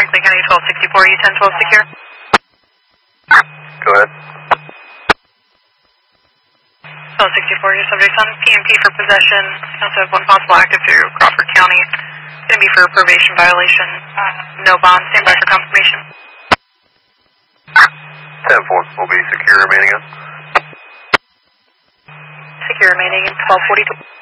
Franklin County 1264, U10 12 secure. Go ahead. 1264, your subject's on PMP for possession. You also have one possible active through Crawford County. It's going to be for a probation violation. No bond. Stand by for confirmation. 10-4 will be secure remaining in. Secure remaining in 1242.